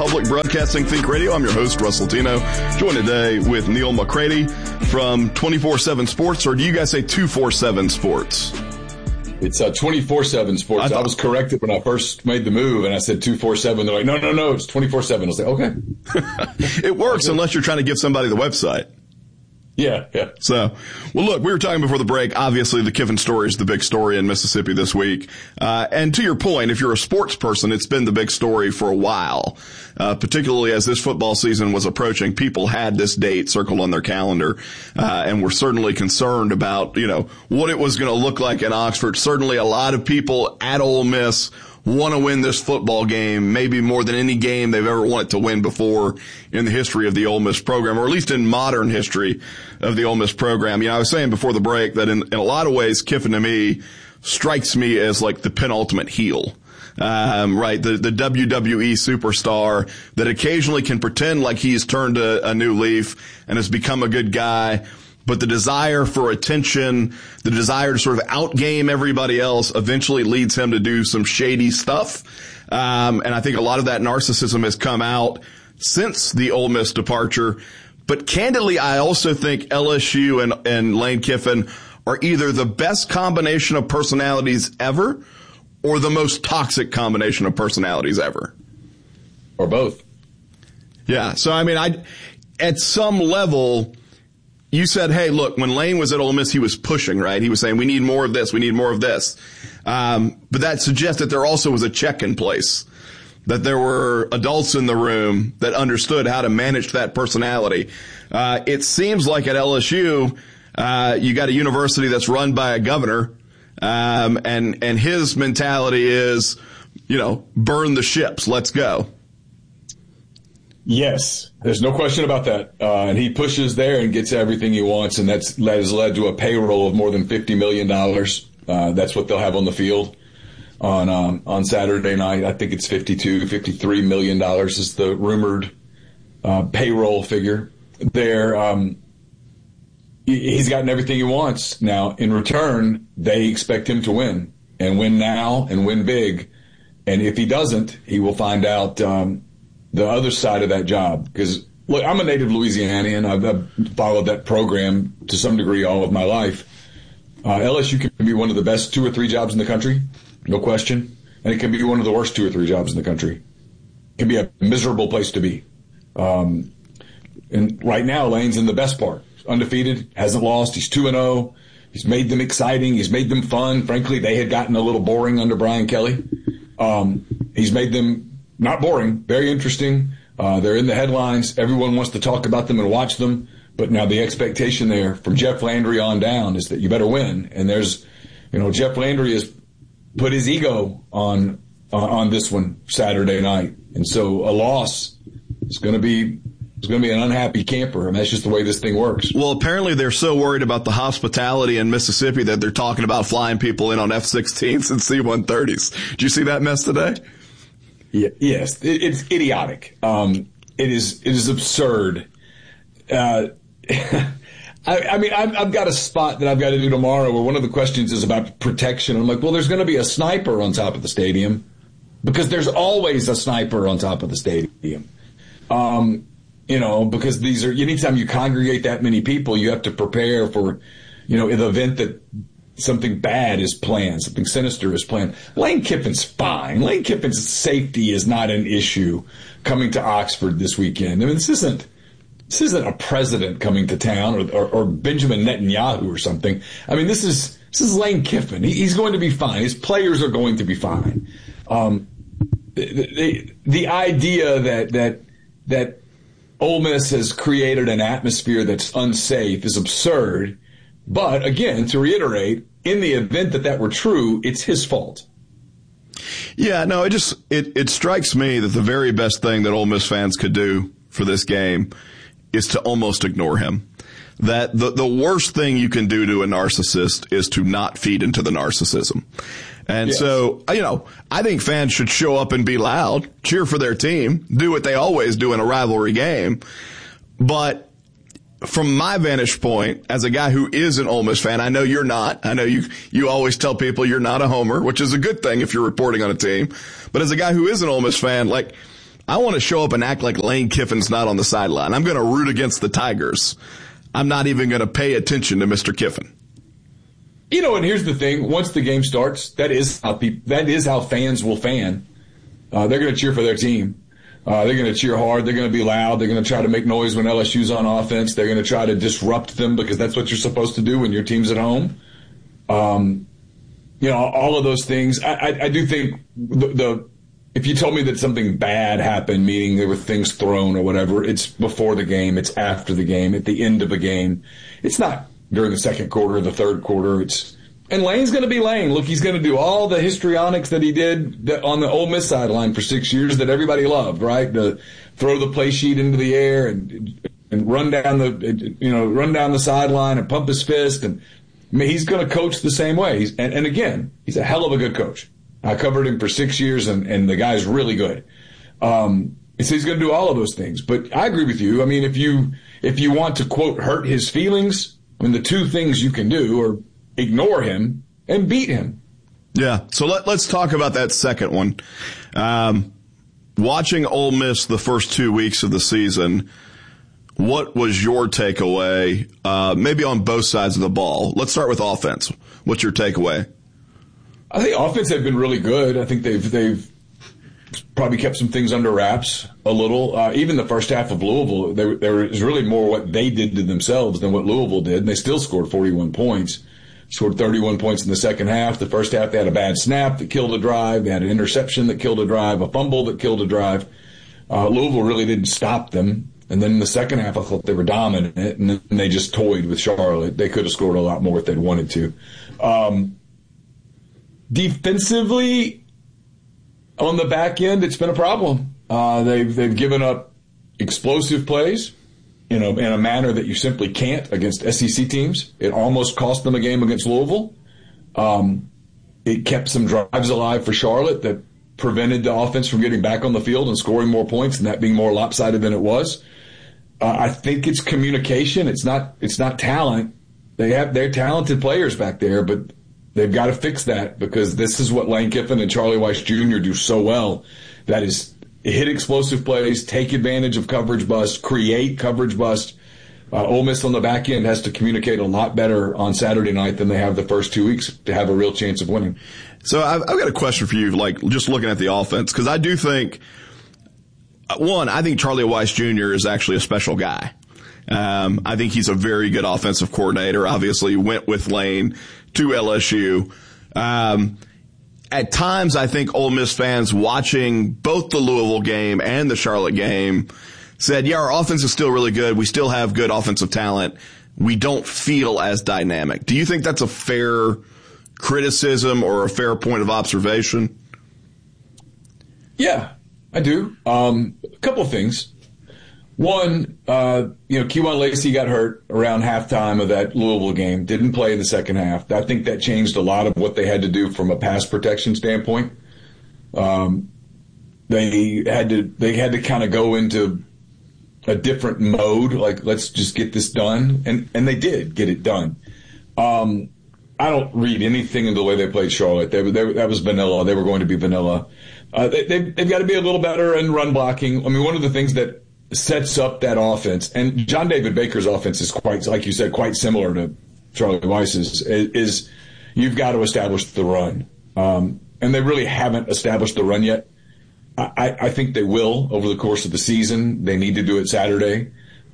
Public Broadcasting Think Radio. I'm your host, Russell Tino, joined today with Neil McCready from 24/7 Sports, or do you guys say 247 Sports? It's 24/7 Sports. I was corrected when I first made the move, and I said 247. They're like, no, it's 24/7. I was like, okay. It works unless you're trying to give somebody the website. Yeah. So, well, look, we were talking before the break. Obviously, the Kiffin story is the big story in Mississippi this week. And to your point, if you're a sports person, it's been the big story for a while. Particularly as this football season was approaching, people had this date circled on their calendar, and were certainly concerned about, what it was going to look like in Oxford. Certainly a lot of people at Ole Miss want to win this football game, maybe more than any game they've ever wanted to win before in the history of the Ole Miss program, or at least in modern history of the Ole Miss program. I was saying before the break that in a lot of ways, Kiffin to me strikes me as like the penultimate heel. Right. The WWE superstar that occasionally can pretend like he's turned a new leaf and has become a good guy. But the desire for attention, the desire to sort of outgame everybody else eventually leads him to do some shady stuff. And I think a lot of that narcissism has come out since the Ole Miss departure. But candidly, I also think LSU and Lane Kiffin are either the best combination of personalities ever or the most toxic combination of personalities ever. Or both. Yeah. So, at some level, you said, hey, look, when Lane was at Ole Miss, he was pushing, right? He was saying, we need more of this. We need more of this. But that suggests that there also was a check in place, that there were adults in the room that understood how to manage that personality. It seems like at LSU, you got a university that's run by a governor, and his mentality is, burn the ships. Let's go. Yes, there's no question about that. And he pushes there and gets everything he wants, and that has led to a payroll of more than $50 million. That's what they'll have on the field on Saturday night. I think it's $53 million is the rumored payroll figure there. He's gotten everything he wants. Now, in return, they expect him to win, and win now and win big. And if he doesn't, he will find out the other side of that job. Because, look, I'm a native Louisianian. I've followed that program to some degree all of my life. LSU can be one of the best 2 or 3 jobs in the country, no question. And it can be one of the worst 2 or 3 jobs in the country. It can be a miserable place to be. And right now, Lane's in the best part. Undefeated, hasn't lost. He's 2-0. He's made them exciting. He's made them fun. Frankly, they had gotten a little boring under Brian Kelly. He's made them not boring, very interesting. They're in the headlines. Everyone wants to talk about them and watch them. But now the expectation there from Jeff Landry on down is that you better win. And there's, Jeff Landry has put his ego on this one Saturday night. And so a loss is going to be an unhappy camper. That's just the way this thing works. Well, apparently they're so worried about the hospitality in Mississippi that they're talking about flying people in on F-16s and C-130s. Did you see that mess today? Yeah, yes, it's idiotic. It is absurd. I've got a spot that I've got to do tomorrow where one of the questions is about protection. I'm like, well, there's going to be a sniper on top of the stadium because there's always a sniper on top of the stadium. Because these are, anytime you congregate that many people, you have to prepare for, in the event that something bad is planned, something sinister is planned. Lane Kiffin's fine. Lane Kiffin's safety is not an issue coming to Oxford this weekend. This isn't a president coming to town or Benjamin Netanyahu or something. This is Lane Kiffin. He's going to be fine. His players are going to be fine. The idea that Ole Miss has created an atmosphere that's unsafe is absurd. But again, to reiterate, in the event that were true, it's his fault. Yeah, no, it strikes me that the very best thing that Ole Miss fans could do for this game is to almost ignore him. That the worst thing you can do to a narcissist is to not feed into the narcissism. And yes. So, I think fans should show up and be loud, cheer for their team, do what they always do in a rivalry game. But from my vantage point, as a guy who is an Ole Miss fan, I know you're not. I know you always tell people you're not a homer, which is a good thing if you're reporting on a team. But as a guy who is an Ole Miss fan, I want to show up and act like Lane Kiffin's not on the sideline. I'm going to root against the Tigers. I'm not even going to pay attention to Mr. Kiffin. You know, and here's the thing. Once the game starts, that is how fans will fan. They're going to cheer for their team. They're going to cheer hard. They're going to be loud. They're going to try to make noise when LSU's on offense. They're going to try to disrupt them because that's what you're supposed to do when your team's at home. You know, all of those things. I do think if you told me that something bad happened, meaning there were things thrown or whatever, it's before the game, it's after the game, at the end of a game. It's not during the second quarter or the third quarter. And Lane's going to be Lane. Look, he's going to do all the histrionics that he did on the Ole Miss sideline for 6 years that everybody loved, right? To throw the play sheet into the air and run down the sideline and pump his fist. And I mean, he's going to coach the same way. And again, he's a hell of a good coach. I covered him for 6 years, and the guy's really good. So he's going to do all of those things. But I agree with you. I mean, if you want to, quote, hurt his feelings, I mean, the two things you can do are ignore him and beat him. Yeah. So let's talk about that second one. Watching Ole Miss the first 2 weeks of the season, what was your takeaway, maybe on both sides of the ball? Let's start with offense. What's your takeaway? I think offense have been really good. I think they've probably kept some things under wraps a little. Even the first half of Louisville, there was really more what they did to themselves than what Louisville did, and they still scored 41 points. Scored 31 points in the second half. The first half, they had a bad snap that killed a drive. They had an interception that killed a drive, a fumble that killed a drive. Louisville really didn't stop them. And then in the second half, I thought they were dominant, and then they just toyed with Charlotte. They could have scored a lot more if they'd wanted to. Defensively, on the back end, it's been a problem. They've given up explosive plays in a manner that you simply can't against SEC teams. It almost cost them a game against Louisville. It kept some drives alive for Charlotte that prevented the offense from getting back on the field and scoring more points, and that being more lopsided than it was. I think it's communication. It's not talent. They're talented players back there, but they've got to fix that because this is what Lane Kiffin and Charlie Weiss Jr. do so well. That is hit explosive plays, take advantage of coverage bust, create coverage bust. Ole Miss on the back end has to communicate a lot better on Saturday night than they have the first 2 weeks to have a real chance of winning. So I've got a question for you, like just looking at the offense, because I do think, I think Charlie Weiss Jr. is actually a special guy. I think he's a very good offensive coordinator. Obviously, went with Lane to LSU. At times, I think Ole Miss fans watching both the Louisville game and the Charlotte game said, yeah, our offense is still really good. We still have good offensive talent. We don't feel as dynamic. Do you think that's a fair criticism or a fair point of observation? Yeah, I do. A couple of things. One, Kewan Lacey got hurt around halftime of that Louisville game, didn't play in the second half. I think that changed a lot of what they had to do from a pass protection standpoint. They had to kind of go into a different mode, like let's just get this done, and they did get it done. I don't read anything in the way they played Charlotte. That was vanilla. They were going to be vanilla. They've got to be a little better in run blocking. I mean, one of the things that sets up that offense, and John David Baker's offense is quite, like you said, quite similar to Charlie Weiss's, is you've got to establish the run. And they really haven't established the run yet. I think they will over the course of the season. They need to do it Saturday.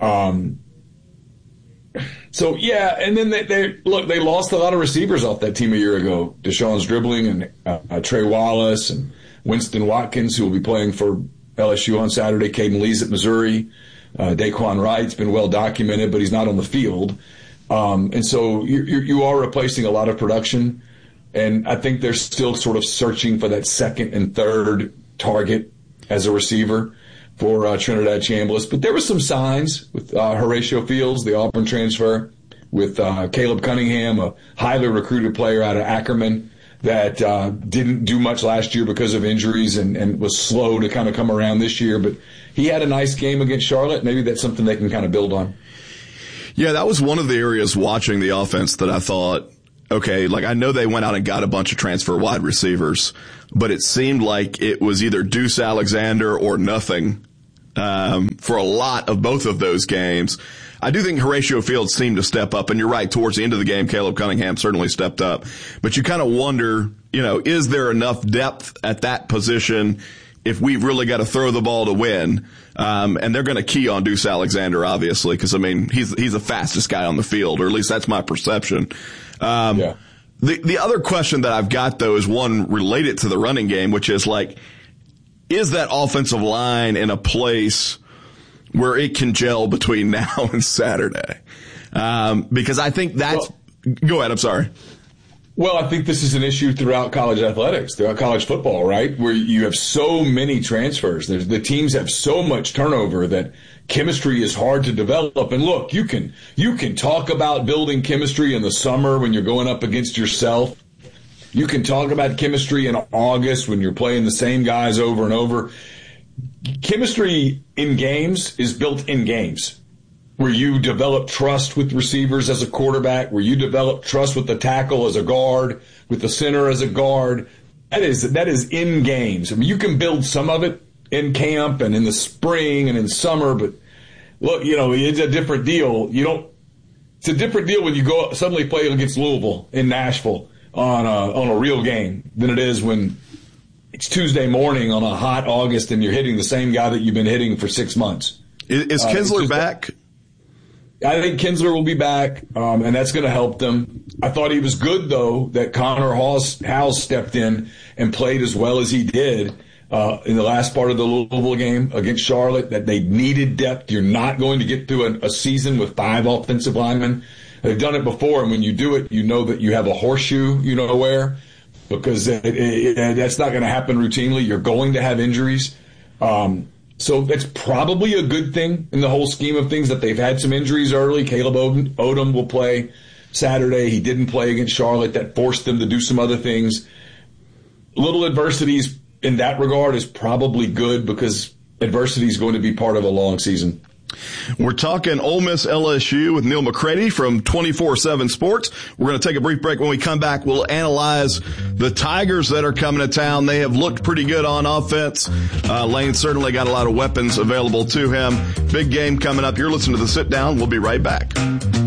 So, yeah, and then they lost a lot of receivers off that team a year ago. Deshaun's dribbling and Trey Wallace and Winston Watkins, who will be playing for LSU on Saturday. Caden Lee's at Missouri. Daquan Wright's been well documented, but he's not on the field. And so you are replacing a lot of production, and I think they're still sort of searching for that second and third target as a receiver for Trinidad Chambliss. But there were some signs with Horatio Fields, the Auburn transfer, with Caleb Cunningham, a highly recruited player out of Ackerman that didn't do much last year because of injuries and was slow to kind of come around this year. But he had a nice game against Charlotte. Maybe that's something they can kind of build on. Yeah, that was one of the areas watching the offense that I thought okay, like I know they went out and got a bunch of transfer wide receivers, but it seemed like it was either Deuce Alexander or nothing for a lot of both of those games. I do think Horatio Fields seemed to step up, and you're right, towards the end of the game, Caleb Cunningham certainly stepped up. But you kind of wonder, is there enough depth at that position if we've really got to throw the ball to win? And they're going to key on Deuce Alexander, obviously, because, he's the fastest guy on the field, or at least that's my perception. Yeah. The other question that I've got, though, is one related to the running game, which is is that offensive line in a place where it can gel between now and Saturday? Because I think that's go ahead. I'm sorry. Well, I think this is an issue throughout college athletics, throughout college football, right? Where you have so many transfers. The teams have so much turnover that chemistry is hard to develop. And look, you can talk about building chemistry in the summer when you're going up against yourself. You can talk about chemistry in August when you're playing the same guys over and over. Chemistry in games is built in games, where you develop trust with receivers as a quarterback, where you develop trust with the tackle as a guard, with the center as a guard. That is in games. You can build some of it in camp and in the spring and in summer, but look, it's a different deal. It's a different deal when you go suddenly play against Louisville in Nashville on a real game than it is when it's Tuesday morning on a hot August and you're hitting the same guy that you've been hitting for 6 months. Is Kinsler back? I think Kinsler will be back, and that's going to help them. I thought he was good, though, that Connor Howes stepped in and played as well as he did in the last part of the Louisville game against Charlotte, that they needed depth. You're not going to get through a season with 5 offensive linemen. They've done it before, and when you do it, you know that you have a horseshoe you know to wear, because that's not going to happen routinely. You're going to have injuries. So that's probably a good thing in the whole scheme of things that they've had some injuries early. Caleb Odom will play Saturday. He didn't play against Charlotte. That forced them to do some other things. Little adversities in that regard is probably good, because adversity is going to be part of a long season. We're talking Ole Miss LSU with Neil McCready from 24/7 Sports. We're going to take a brief break. When we come back, we'll analyze the Tigers that are coming to town. They have looked pretty good on offense. Lane certainly got a lot of weapons available to him. Big game coming up. You're listening to The Sit Down. We'll be right back.